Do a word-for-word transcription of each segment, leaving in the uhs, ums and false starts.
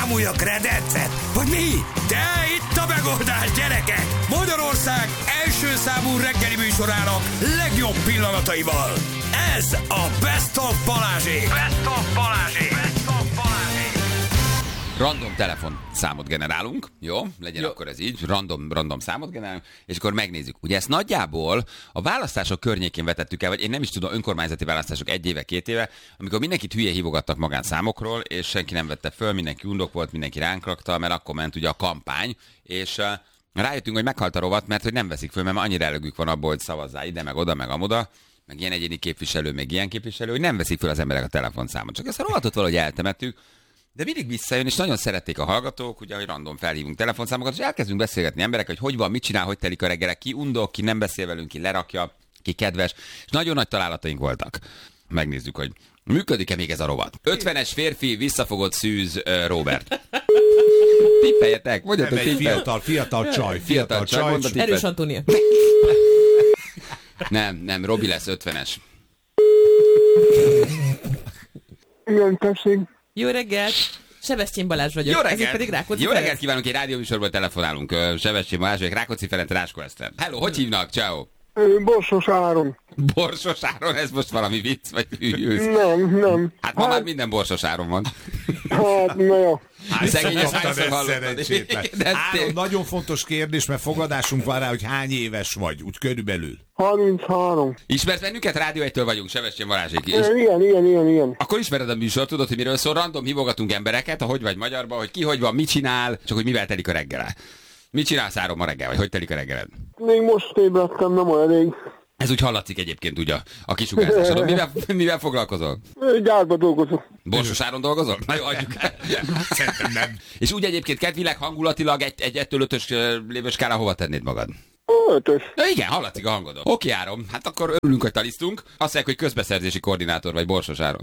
bámulja kredencet? Vagy mi? De itt a megoldás, gyerekek! Magyarország első számú reggeli műsorának legjobb pillanataival. Ez a Best of Balázsék! Best of Balázsék! Best of Balázsék! Random telefon számot generálunk, jó? Legyen jó. Akkor ez így, random, random számot generálunk, és akkor megnézzük. Ugye ezt nagyjából a választások környékén vetettük el, vagy én nem is tudom, önkormányzati választások egy éve, két éve, amikor mindenkit hülye hívogattak magánszámokról, és senki nem vette föl, mindenki undok volt, mindenki ránk rakta, mert akkor ment ugye a kampány, és uh, rájöttünk, hogy meghalt a rovat, mert hogy nem veszik föl, mert annyira elegük van abból, hogy szavazzál ide, meg oda, meg amoda, meg ilyen egyéni képviselő, meg ilyen képviselő, hogy nem veszik föl az emberek a telefonszámot. Csak ezt a rovatot valahogy eltemettük. De mindig visszajön, és nagyon szerették a hallgatók, ugye, hogy random felhívunk telefonszámokat, és elkezdünk beszélgetni emberek, hogy hogy van, mit csinál, hogy telik a reggel, ki undok, ki nem beszél velünk, ki lerakja, ki kedves, és nagyon nagy találataink voltak. Megnézzük, hogy működik-e még ez a rovat. ötvenes férfi, visszafogott szűz, uh, Robert. Tippeljetek, mondjatok, nem, egy fiatal, fiatal csaj, fiatal, fiatal csaj. csaj Erős Antónia. Nem, nem, Robi lesz ötvenes. Igen, tessék. Jó reggelt! Sebestyén Balázs vagyok. Jó reggelt! Pedig Rákóczi Jó reggelt kívánunk, egy rádióműsorból telefonálunk. Sebestyén Balázs vagyok, Rákóczi Ferenc, Ráskó Eszter. Hello, hogy hívnak? Ciao. Borsos Áron. Borsos Áron, ez most valami vicc, vagy hűlsz? Nem, nem. Hát ma hát... már minden Borsos Áron van. Hát, na jó. Szegényes hányszor hallottad. Áron, nagyon fontos kérdés, mert fogadásunk van rá, hogy hány éves vagy, úgy körülbelül. harminchárom. Ismersz bennünket? Rádió egytől vagyunk, Sebestyén Balázsék is. Igen, igen, igen, igen. Akkor ismered a műsor, tudod, hogy miről szól, random hívogatunk embereket, a hogy vagy magyarba, hogy ki hogy van, mit csinál, csak hogy mivel telik a reggele. Mit csinálsz Áron ma reggel, vagy hogy telik a reggeled? Még most ébredtem, nem olyan rég. Ez úgy hallatszik egyébként ugye a kisugárzásodon. Mivel, mivel foglalkozol? Gyárba dolgozok. Borsos Áron dolgozol? Na jó, adjuk. Szerintem nem. És úgy egyébként kedvileg, hangulatilag egy, egy ettől ötös lévő skálán hova tennéd magad? Ötös. Na igen, hallatszik a hangodon. Oké, Áron, hát akkor örülünk, hogy talisztunk. Azt mondják, hogy közbeszerzési koordinátor vagy, Borsos Áron.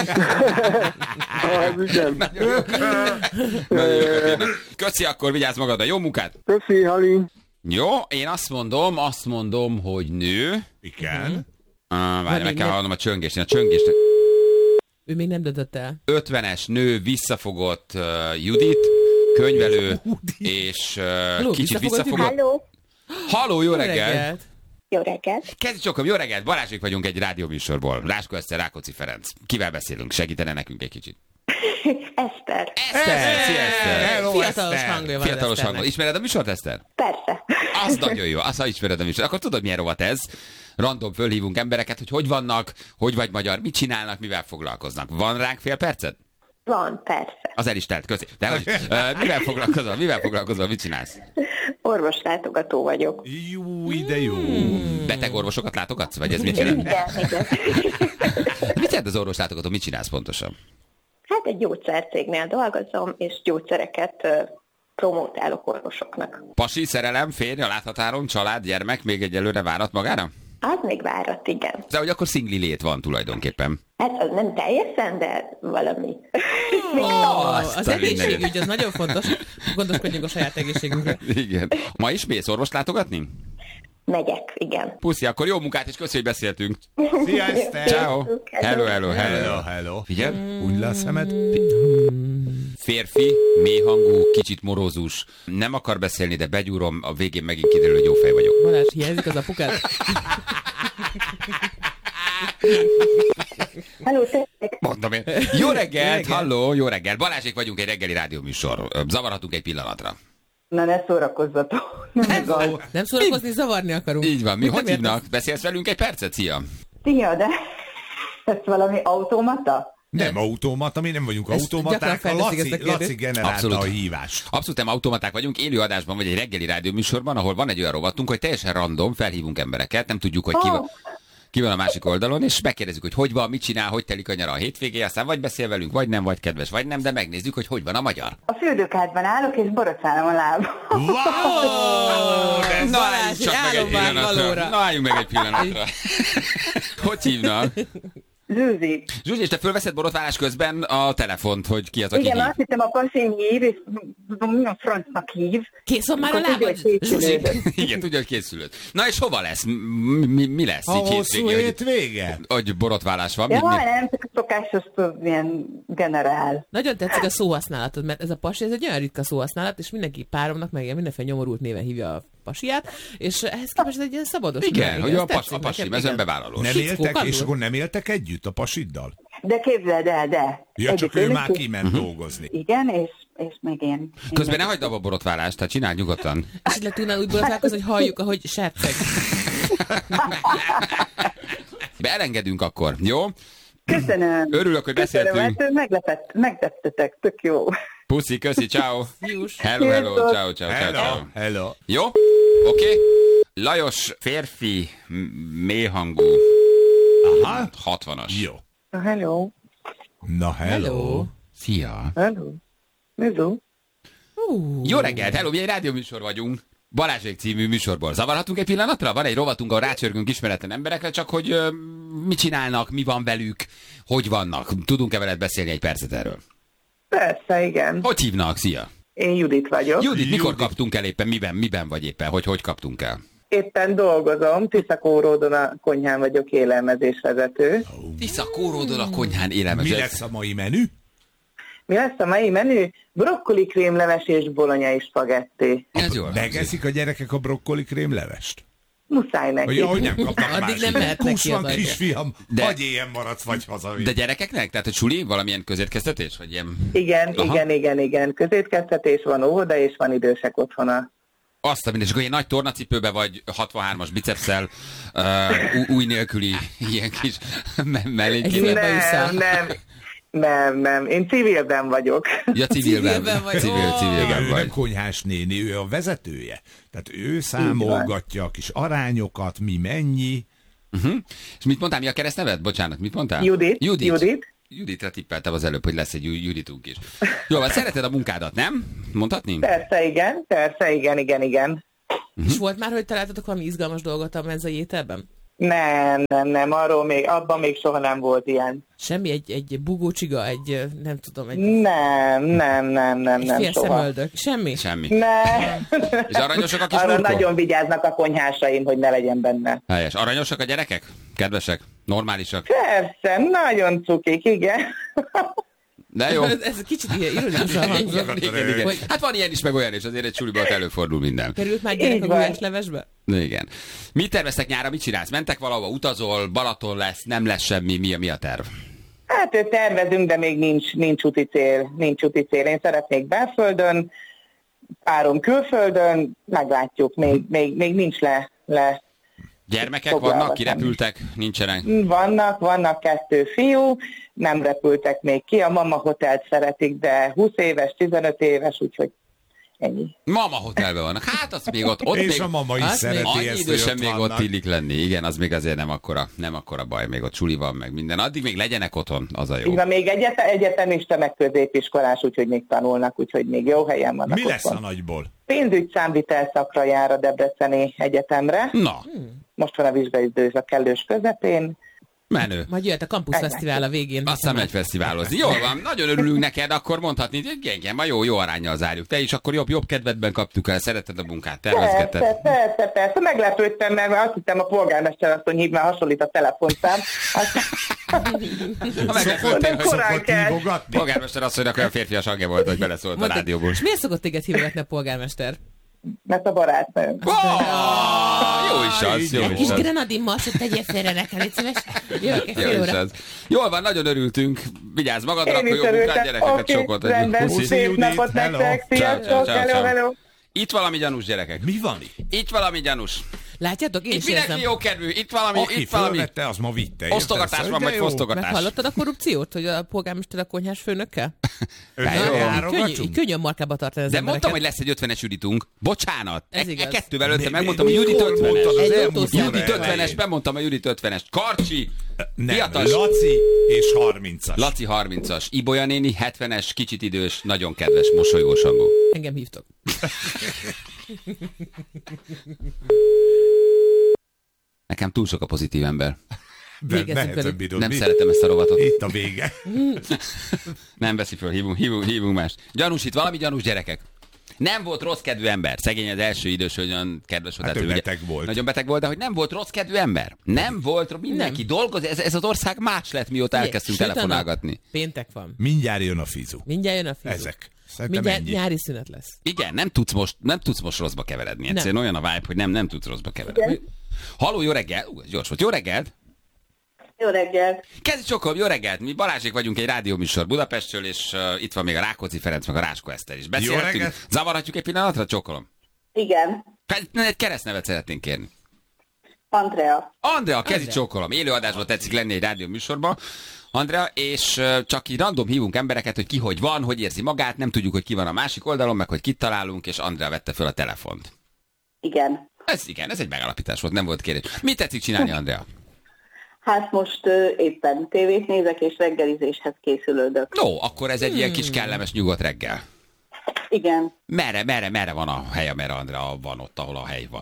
Hát igen. Nagyon jó. Nagyon jó. Köszi, akkor vigyázz magadra. Jó munkát! Köszi, Hali. Jó, én azt mondom, azt mondom, hogy nő. Igen. Ah, várj, meg kell hallanom a csöngést. A csöngést. Ő még nem döntött el. ötvenes nő, visszafogott uh, Judit, könyvelő, és uh, Halló, kicsit visszafogott. Halló. Halló, jó reggelt! Jó reggelt! Kezdj csokom, jó reggelt! Balázsék vagyunk egy rádióműsorból. Ráskó Eszter, Rákóczi Ferenc. Kivel beszélünk? Segítene nekünk egy kicsit? Eszter. Eszter! Szia, Eszter! Hello, Fiatalos hangja van. Fiatalos hangja. Ismered a műsort, Eszter? Persze. Az nagyon jó, azt ha ismered a műsort. Akkor tudod, milyen rovat ez? Random fölhívunk embereket, hogy hogy vannak, hogy vagy magyar, mit csinálnak, mivel foglalkoznak. Van ránk fél percet? Van, persze. Az el is telt, köszi. De hogy, uh, mivel foglalkozol? Mivel foglalkozol? Mit csinálsz? Orvoslátogató vagyok. Jó, ide jó. Beteg orvosokat látogatsz? Vagy ez mit jelent? Igen, igen. Mit jelent az orvoslátogató? Mit csinálsz pontosan? Hát egy gyógyszercégnél dolgozom, és gyógyszereket uh, promótálok orvosoknak. Pasi, szerelem, férj, a láthatáron, család, gyermek még egyelőre várat magára? Az még várat, igen. De hogy akkor szingli lét van tulajdonképpen. Hát az nem teljesen, de valami. Oh, Azt az a egészségügy, az nagyon fontos. Gondoskodjunk a saját egészségünkről. Igen. Ma is mész orvost látogatni? Megyek, igen. Puszi, akkor jó munkát, és köszi, hogy beszéltünk. Szia, Eszter! Ciao. Hello, hello, hello. Hello, hello. Figyelj. Úgy le a szemed. Férfi, mélyhangú, kicsit morózus, nem akar beszélni, de begyúrom, a végén megint kiderül, hogy jó fej vagyok. Balázs, hiányzik az apukád? Halló, tessék. Mondom én. Jó reggelt, halló, jó reggelt. Balázsék vagyunk, egy reggeli rádióműsor. Zavarhatunk egy pillanatra. Na, ne szórakozzatok. Nem, nem szórakozni, zavarni akarunk. Így van, mi Mit hogy nem hívnak? értesz? Beszélsz velünk egy percet? Szia! Szia, de ez valami automata? Nem automata, mi nem vagyunk Ezt automaták, a gyakran Laci, fejlesztik ezt a Laci generálta Abszolút. a hívást. Abszolút nem automaták vagyunk, élő adásban vagy egy reggeli rádióműsorban, ahol van egy olyan rovatunk, hogy teljesen random, felhívunk embereket, nem tudjuk, hogy ki van, ki van a másik oldalon, és megkérdezzük, hogy hogy van, mit csinál, hogy telik a nyara a hétvégé, aztán vagy beszél velünk, vagy nem, vagy kedves, vagy nem, de megnézzük, hogy hogy van a magyar. A fürdőkádban állok, és borotválom a lábam. Wow! De ez Na, Balázs, álljunk csak meg egy álom már pillanatra. valóra. Na, álljunk meg egy pillanatra. Hogy hívnak? Zsuzsi. Zsuzsi, és te fölveszed borotválás közben a telefont, hogy ki az, aki Igen, hív? azt hittem a pasim hív, és mi a francnak hív. Kész van már a Akkor tudja, lábad? hogy készülődött. Igen, tudja, hogy készülött. Na és hova lesz? Mi, mi, mi lesz? A így hosszú hétvégén, hét vége? hogy, hogy borotválás van? Ja, Mi, mi? nem, csak a szokásos ilyen generál. Nagyon tetszik a szóhasználatod, mert ez a pasi, ez egy olyan ritka szóhasználat, és mindenki páromnak, meg ilyen mindenféle nyomorult néven hívja a pasiát, és ehhez képest ez egy ilyen szabados. Igen, név, hogy ez a, pas, tetszik a pasi nekem, mezőn igen. bevállalós. Nem Fickó, éltek, kandul. és akkor nem éltek együtt a pasiddal? De képzeld el, de. Ja, csak ő Együtt már élünk, kiment dolgozni. Igen, és, és még én. én Közben ne meg- hagyd abba a borotválást, tehát csinálj nyugodtan. És így le tudnál úgy borotválkozni, hogy halljuk, ahogy serceg. Beelengedünk akkor, jó? Köszönöm. Örülök, hogy Köszönöm, beszéltünk. mert meglepett, megleptetek, tök jó. Puszi, köszi, ciao. Jús. Hello, hello, Sziasztok. ciao, ciao, ciao, ciao. Hello, hello. Jó? Oké. Okay. Lajos, férfi, m- mélyhangú, Aha, hatvanas. jó. Hello. Na, hello. Hello. Szia. Hello. Hello. Uh, Jó reggelt, hello, mi egy rádióműsor vagyunk. Balázsék című műsorból. Zavarhatunk egy pillanatra? Van egy rovatunk, ahol rácsörgünk ismeretlen emberekre, csak hogy ö, mit csinálnak, mi van velük, hogy vannak. Tudunk-e veled beszélni egy percet erről? Persze, igen. Hogy hívnak? Szia. Én Judit vagyok. Judit, mikor Judit. kaptunk el éppen? Miben, miben vagy éppen? Hogy hogy kaptunk el? Éppen dolgozom, Tiszakóródon a konyhán vagyok élelmezésvezető. Tisza kóródon a konyhán Mi élelmezés. lesz a mai menü? Mi lesz a mai menü? Brokkoli krémleves és bolonyai spagetti. Ez jól hangzik. Megeszik a gyerekek a brokkoli krémlevest? Muszáj neki. Hogy ahogy nem kapnak Addig másik. nem mehetnek Hús ki van, az agyba. kisfiam, De- hagyj éljen maradsz, vagy haza. De gyerekeknek? Tehát, hogy suli? Valamilyen közétkeztetés? Vagy ilyen... Igen, Aha. igen, igen, igen. Közétkeztetés van, óvoda, és van idősek otthona. Azt a mindegy, és akkor ilyen nagy tornacipőbe vagy hatvanhármas bicepsszel, uh, új nélküli ilyen kis me- mellénkével. Félbe Nem, vissza. nem, nem, nem. Én civilben vagyok. Ja, civilben. Civilben vagy. Civil, Ó. civilben Igen, ő vagy. nem konyhás néni, ő a vezetője. Tehát ő számolgatja a kis arányokat, mi mennyi. Uh-huh. És mit mondtál, mi a keresztneved? Bocsánat, mit mondtál? Judit. Judit. Judit. Juditra tippeltem az előbb, hogy lesz egy Ju- Juditunk is. Jó, hát szereted a munkádat, nem? Mondhatni? Persze, igen, persze, igen, igen, igen. És volt már, hogy találtatok valami izgalmas dolgot a menzai ételben? Nem, nem, nem, arról még, abban még soha nem volt ilyen. Semmi, egy, egy bugócsiga, egy, nem tudom, egy, Nem, nem, nem, nem, egy nem, fél soha. szemöldök. Semmi? Semmi. Nem. És aranyosak a kis Arra murkok? nagyon vigyáznak a konyhásaim, hogy ne legyen benne. Helyes. Aranyosak a gyerekek? Kedvesek? Normálisak? Persze, nagyon cukik, igen. De jó. Ez, ez kicsit ilyen ironikusan hangzott. Igen, igen. Hogy Hát van ilyen is, meg olyan is, azért egy suliban ott előfordul minden. került már gyerek Így a van. gulyáslevesbe? Igen. Mit terveztek nyára, mit csinálsz? Mentek valahova, utazol, Balaton lesz, nem lesz semmi, mi a, mi a terv? Hát ő tervezünk, de még nincs, nincs úti cél, nincs úti cél. Én szeretnék belföldön, párom külföldön, meglátjuk, még, még, még nincs le, le. Gyermekek Foglalva vannak, semmi. kirepültek, nincsenek? Vannak, vannak kettő fiú, nem repültek még ki, a mama hotelt szeretik, de húsz éves, tizenöt éves, úgyhogy ennyi. Mama hotelben vannak. Hát az még ott, ott És még... a mama is Az szereti Annyi ezt, hogy idősen ott még vannak. ott illik lenni. Igen, az még azért nem akkora, nem akkora baj, még ott suli van, meg minden. Addig még legyenek otthon, az a jó. Így van, még egyet, egyetemista, meg középiskolás, úgyhogy még tanulnak, úgyhogy még jó helyen vannak Mi lesz a otthon. nagyból? Pénzügy számvitel szakra jár a Debreceni Egyetemre. Na, Most van a vizsgai időszak kellős közepén. menő. Majd jöhet a Campus Fesztivál a végén. Aztán megy fesztiválozni. Jól van, nagyon örülünk neked, akkor mondhatni, hogy igen, ma jó, jó aránnyal zárjuk. Te is akkor jobb, jobb kedvedben kaptuk el, szereted a munkát, tervezgeted. Persze, persze, persze. Meglepődtem, mert azt hittem a polgármester asszony hív, mert hasonlít a telefonszám. Aztán... Ha meglepődtél, De hogy korán Szokott kell. hívogatni? polgármester asszonynak olyan férfias hangja volt, hogy beleszólt a Mondtad, rádióból. és miért szokott téged hívogatni a polgármester? Mert a barátnőm. Oh, jó is az, jó Egy is kis az. grenadin masszot tegyél félre nekem, légy szíves. Jövök egy Jó fél is óra. az. Jól van, nagyon örültünk. Vigyázz magadra, Én akkor is jó munkát, örültem. gyerekeket Oké, sokat. rendben, Puszi. szép Judit, napot hello. nektek. Ciao, ciao, Sziasztok, ciao, hello, ciao. hello. Itt valami gyanús, gyerekek. Mi van itt? Itt valami gyanús. Látjátok, én Itt is mindenki érzem. jó kedvű. Itt valami, Aki itt valami. fölvette, az ma vitte. érted? Osztogatás van, De vagy jó. fosztogatás. Meghallottad a korrupciót, hogy a polgármester a konyhás főnökkel? Ötven Jó. Könnyű, járogatsunk? könnyű a markába tartani az De mondtam, hogy embereket. lesz egy ötvenes Juditunk. Bocsánat. Ez e, igaz. e kettővel előtte Mi- megmondtam, mi- hogy Judit jól ötvenes. mondtad az Egy elmúlt autószám. óra Judit elején. ötvenes, bemondtam a Judit ötvenes. Karcsi, Nem, fiatas. Laci és harmincas. Laci harmincas. Ibolya néni hetvenes, kicsit idős, nagyon kedves, mosolygós hangú. Engem hívtok. Nekem túl sok a pozitív ember. De Végezzünk nehezen velük. bírod. Nem Mi? szeretem ezt a rovatot. Itt a vége. Nem veszi föl, hívunk, hívunk, hívunk más. Gyanús itt, valami gyanús, gyerekek. Nem volt rossz kedvű ember. Szegény az első idős, hogy olyan kedves volt. Hát tehát ő ugye beteg volt. Nagyon beteg volt, de hogy nem volt rossz kedvű ember. Nem volt, mindenki dolgozik. Ez, ez az ország más lett, mióta elkezdtünk Sőt, telefonálgatni. Anna, péntek van. Mindjárt jön a fizu. Mindjárt jön a fizu. Ezek. Szerintem Mindjárt ennyi. nyári szünet lesz. Igen, nem tudsz most, nem tudsz most rosszba keveredni. Egyszerűen olyan a vibe, hogy nem, nem tudsz rosszba keveredni. Halló, jó reggel. Ú, ez gyors volt. Jó reggelt. Jó reggelt! Kezi Csokom, jó reggelt! Mi Balázsék vagyunk, egy rádióműsor Budapestről, és uh, itt van még a Rákóczi Ferenc, meg a Ráskó Eszter is. Beszélhetünk? reggelt! Zavarhatjuk egy pillanatra, Csokolom? Igen, Egy keresztnevet szeretnénk kérni. Andrea. Andrea, Kezi Csokolom. Élőadásban tetszik lenni egy rádióműsorban. Andrea, és uh, csak így random hívunk embereket, hogy ki hogy van, hogy érzi magát, nem tudjuk, hogy ki van a másik oldalon, meg hogy kit találunk, és Andrea vette föl a telefont. Igen. Ez igen, ez egy megállapítás volt, nem volt kérés. Mit tetszik csinálni, Andrea? Hát most ö, éppen tévét nézek, és reggelizéshez készülődök. No, akkor ez egy ilyen kis kellemes nyugodt reggel. Igen, Merre, merre, merre van a hely, amerre Andrea van ott, ahol a hely van?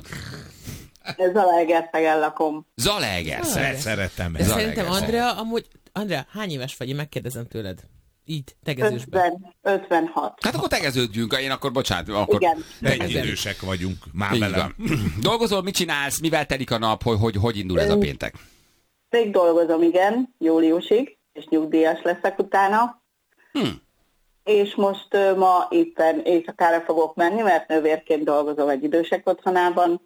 Zalaegerszegen lakom. Zalaegerszeg. Szeretem De ezt. Zalaegerszeg. szerintem Andrea, amúgy, Andrea, hány éves vagy? Én megkérdezem tőled. Így, tegezősben. ötven, ötvenhat. Hát akkor tegeződjünk, én akkor bocsánat, akkor... Igen. Egy idősek vagyunk. Már Így velem. van. Dolgozol, mit csinálsz, mivel telik a nap, hogy hogy, hogy indul ez a péntek? Még dolgozom, igen, júliusig, és nyugdíjas leszek utána. Hm. És most ö, ma éppen éjszakára fogok menni, mert nővérként dolgozom egy idősek otthonában.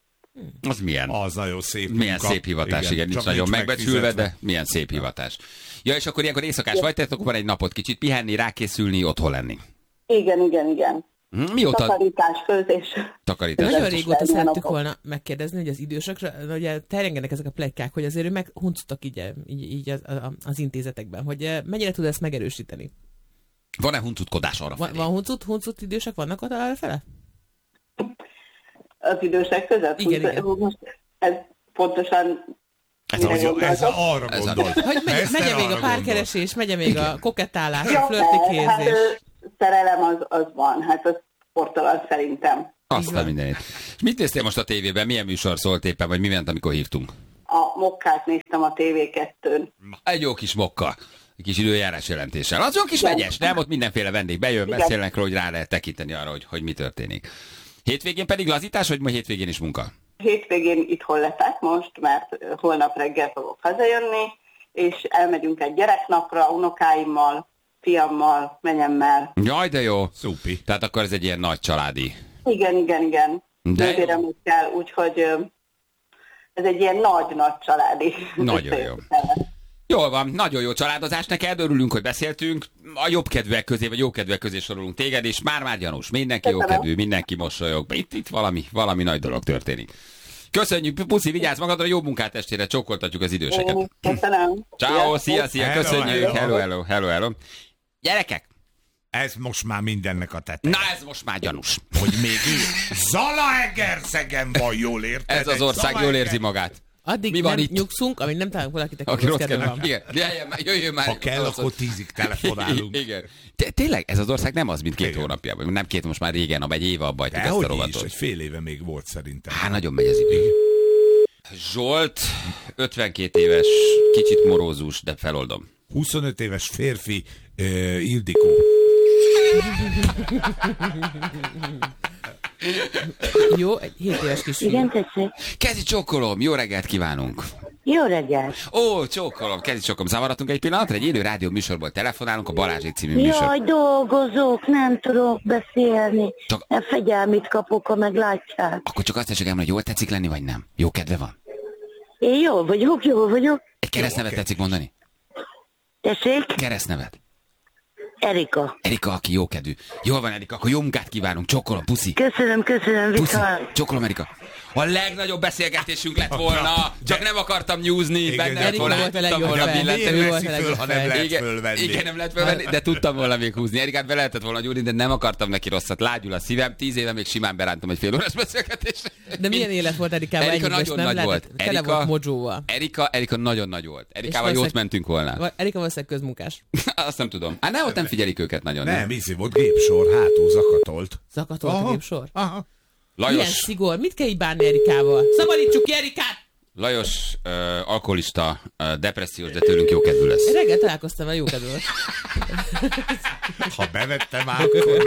Az milyen? Az nagyon szép Milyen munka. szép hivatás, igen, nincs csak nagyon nincs megbecsülve, megfizetve. de milyen szép hivatás. Ja, és akkor ilyenkor éjszakás vagy, tehát akkor van egy napot kicsit pihenni, rákészülni, otthon lenni. Igen, igen, igen. Hm, Mióta Takarítás, főzés. takarítás? Nagyon Ez régóta is szerettük napok. volna megkérdezni, hogy az idősökre, ugye terjengenek ezek a pletykák, hogy azért ő meghuncutak így, így, így az, az intézetekben, hogy eh, mennyire tud ezt megerősíteni? Van-e huncutkodás arra Van, felé? van huncut, huncut idősek vannak ott arra fele? Az idősek között. Igen, Húsz- igen. Most ez pontosan Ez mire az- gondoltok? Ez arra Ez a- gondolt. Hogy megy, Eszter megye még arra a párkeresés, megye még a kokettálás, a Ja, flörtikézés. hát, ö, szerelem az, az van, hát az sportolat szerintem. Azt a mindenit. És mit néztél most a tévében? Milyen műsor szólt éppen, vagy mi ment, amikor hívtunk? A mokkát néztem a té vé kettőn. Egy jó kis mokka. Egy kis időjárás jelentéssel. Az jó kis Igen. vegyes, nem? Ott mindenféle vendég bejön, Igen. beszélnek róla, hogy rá lehet tekinteni arra, hogy, hogy mi történik. Hétvégén pedig lazítás, vagy ma hétvégén is munka? Hétvégén itthon leszek most, mert holnap reggel fogok hazajönni, és elmegyünk egy gyereknapra, unokáimmal, fiammal, menyemmel. Jaj, de jó. Szupi. Tehát akkor ez egy ilyen nagy családi. Igen, igen, igen. De jó. Nővéremekkel, úgyhogy ö, ez egy ilyen nagy-nagy családi. Nagyon jó. Jól van, nagyon jó családozás neked, örülünk, hogy beszéltünk. A jobbkedvűek közé, vagy jókedvűek közé sorolunk téged, és már-már gyanús. Mindenki Köszönöm. jókedvű, mindenki mosolyog. Itt, itt valami, valami nagy dolog történik. Köszönjük, Puszi, vigyázz magadra, jó munkát estére, csókoltatjuk az időseket. Én Köszönöm. Ciao, szia, szia, Hello, köszönjük, hello. hello, hello, hello, hello. Gyerekek, Ez most már mindennek a teteje. na ez most már gyanús. Hogy még ő Zalaegerszegen van, jól érted? Ez az Egy ország jól Zalaeger- érzi magát. Addig Mi van nem itt? nyugszunk, amíg nem találunk valakit, aki Aki rossz rossz kedve kedve. van. Igen, jöjjön már, jöjjön már. Ha kell, akkor tízig telefonálunk. Igen. Té- Tényleg, ez az ország nem az, mint két Igen. hónapjában. Nem két, most már régen, egy éve abba hagytuk ezt a Dehogy is, rovatot. egy fél éve még volt szerintem. Há, nagyon megy az idő. Zsolt, ötvenkét éves, kicsit morózus, de feloldom. huszonöt éves férfi, uh, Ildikó. Jó, egy hét éves kisfiú. Igen, tessék. Kezi csókolom, jó reggelt kívánunk. Jó reggelt. Ó, csókolom, kezi csókolom. Zavaradtunk egy pillanatra, egy élő rádió műsorból telefonálunk, a Balázsék című műsor. Jaj, dolgozok, nem tudok beszélni. Csak- Csak... Fegyelmit kapok, ha meglátják. Akkor csak azt tessék elmondani, hogy jól tetszik lenni, vagy nem? Jó kedve van? Én jó vagyok, jó vagyok. Egy keresztnevet tetszik mondani? Tessék? Keresztnevet. Erika. Erika, aki jókedvű. Jól van, Erika, akkor jó munkát kívánunk. Csókolom, puszi. Köszönöm, köszönöm, Puszi. viszont. Csókolom, Erika. A legnagyobb beszélgetésünk lett volna, csak nem akartam nyúzni, Igen, benne de lett volna, Erika volt a tudtam legjobb volna fej. billenteni. Ő Miért volt veszi a föl, legjobb ha nem fej. lehet Igen, fölvenni? igen, nem lehet fölvenni, de tudtam volna még húzni. Erikát be lehetett volna gyúrni, de nem akartam neki rosszat. Lágyul a szívem, tíz éve még simán berántam egy fél órás beszélgetésre. De milyen élet volt Erikával? Erika Ennyi, nagyon nem nagy lehetett, volt. Tele Erika- volt modzsóval. Erika, Erika nagyon nagy volt. Erikával jót valószínűleg- mentünk volna. Vagy Erika valószínűleg közmunkás. Azt nem tudom. Hát nem, ott nem figyelik őket nagyon. Nem, ízi volt gépsor, hátul zakatolt. Zakatolt a Aha, képsor. aha. Milyen Lajos, szigor? Mit kell így bánni Erikával? Szabadítsuk ki Erikát! Lajos uh, alkoholista, uh, depressziós, de tőlünk jókedvű lesz. Én reggel találkoztam a jókedvű. Ha bevettem át, akkor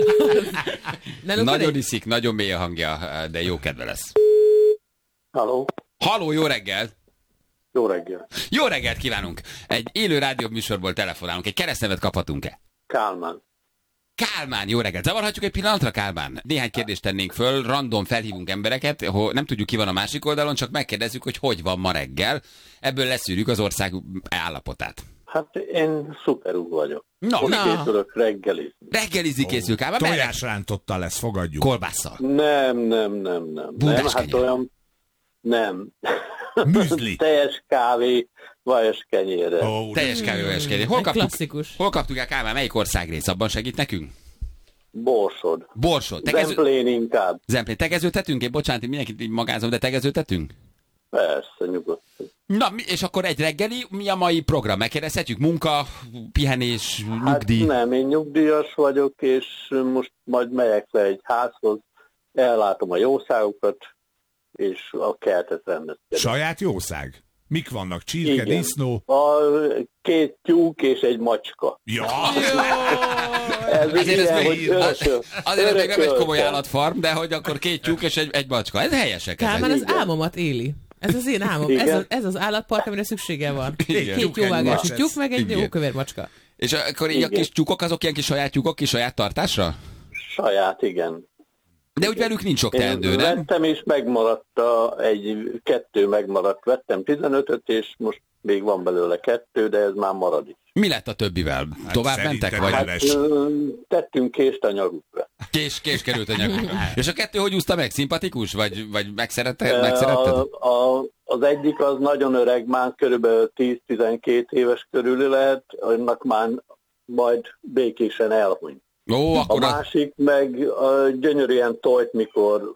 megvan. Nagyon iszik, nagyon mély a hangja, de jókedve lesz. Halló. Halló, jó reggelt! Jó reggel. Jó reggelt kívánunk! Egy élő rádió műsorból telefonálunk. Egy keresztnevet kaphatunk-e? Kálmán. Kálmán, jó reggelt! Zavarhatjuk egy pillanatra, Kálmán? Néhány kérdést tennénk föl, random felhívunk embereket, ho, nem tudjuk ki van a másik oldalon, csak megkérdezzük, hogy hogy van ma reggel. Ebből leszűrjük az ország állapotát. Hát én szuperú vagyok. No, Most na. készülök reggelizni. Reggelizni készül, Kálmán. Tojásrántotta lesz, fogadjuk. Kolbásszal. Nem, nem, nem, nem. Búdás nem, hát kenyér. olyan... Nem. Műzli. Teljes kávé, vajas kenyérre. Ó, Teljes kávévás kenyér. Hol Egy kaptuk, klasszikus. hol kaptuk el, Kálmán? Melyik országrész? Abban segít nekünk? Borsod. Borsod. Tegező... Zemplén inkább. Zemplén. Tegezőtetünk? Én bocsánat, én mindenkit így magázom, de tegezőtetünk? Persze, nyugodtan. Na, mi- és akkor egy reggeli, mi a mai program? Megkérdezhetjük? Munka, pihenés, nyugdíj? Hát nem, én nyugdíjas vagyok, és most majd megyek le egy házhoz, ellátom a jószágokat, és a kertet rendezkedem. saját jószág? Mik vannak? Csirke, Igen. disznó? A két tyúk és egy macska. Ja. Ez Azért ez ilyen, még, hogy az, örököl- azért ez még nem egy komoly örököltem. állatfarm, de hogy akkor két tyúk és egy, egy macska. Ez helyesek Kálmán ezek. az álmomat éli. Ez az én álmom. Igen. Ez az, ez az állatpark, amire szüksége van. Igen. Két jóvágású macska. tyúk, meg egy Igen. jó kövér macska. És akkor így a Igen. kis tyúkok, azok ilyen kis saját tyúkok, kis saját tartásra? Saját, igen. De úgy velük nincs sok Én teendő, nem? vettem, és megmaradt a, egy, kettő megmaradt. Vettem tizenötöt, és most még van belőle kettő, de ez már marad is. Mi lett a többivel? Hát Tovább szerintem mentek? Vagy? hát- Hát, ö, tettünk kést a nyarukra. Kés, kés került a nyakukra. És a kettő hogy úszta meg? Szimpatikus? Vagy, vagy megszerette, megszeretted? A, a, az egyik az nagyon öreg, már körülbelül tíz-tizenkét éves körül lehet, annak már majd békésen elhunyt. Ó, A akkor az... másik meg a gyönyörűen tojt, mikor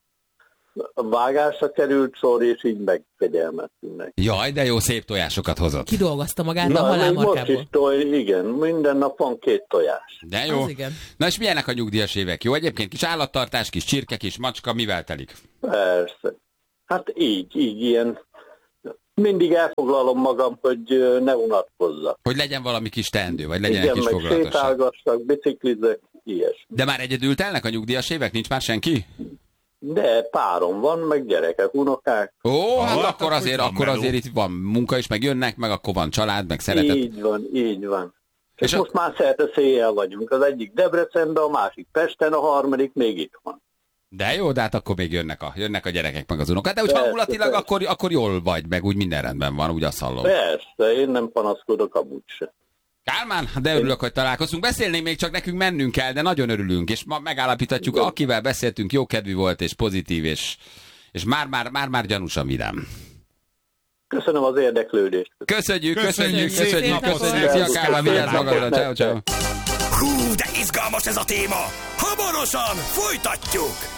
a vágásra került sor, és így megkegyelmettünk neki. Jaj, de jó, szép tojásokat hozott. Kidolgozta magát a Na, még most halálmarkából. is toj, igen, minden nap van két tojás. De jó. Az igen. Na és milyenek a nyugdíjas évek? Jó, egyébként kis állattartás, kis csirke, kis macska, mivel telik? Persze. Hát így, így, ilyen. Mindig elfoglalom magam, hogy ö, ne unatkozzak. Hogy legyen valami kis teendő, vagy legyen Igen, egy kis meg foglalatosság. sétálgassak, biciklizek, ilyesmi. De már egyedül telnek a nyugdíjas évek? Nincs már senki? De párom van, meg gyerekek, unokák. Ó, hát Ah, akkor akkor azért, van akkor meló. azért itt van munka is, meg jönnek, meg akkor van család, meg szeretet. Így van, így van. És És a- most már szerte széjjel vagyunk. Az egyik Debrecenben, a másik Pesten, a harmadik még itt van. De jó, de hát akkor még jönnek a, jönnek a gyerekek, meg az unokák. De úgy Persze, hangulatilag persze. akkor, akkor jól vagy, meg úgy minden rendben van, úgy azt hallom. Persze, én nem panaszkodok amúgy se. Kálmán, de örülök, hogy találkozunk. Beszélnénk még, csak nekünk mennünk kell, de nagyon örülünk, és ma megállapíthatjuk, akivel beszéltünk, jókedvű volt, és pozitív, és, és már-már, már-már gyanúsan vidám. Köszönöm az érdeklődést. Köszönjük, Köszönjük, köszönjük, szép köszönjük, napot! köszönjük. Szia, Kálmán, vigyázz magadra, ciao, ciao. Hú, de izgalmas ez a téma! Hamarosan folytatjuk!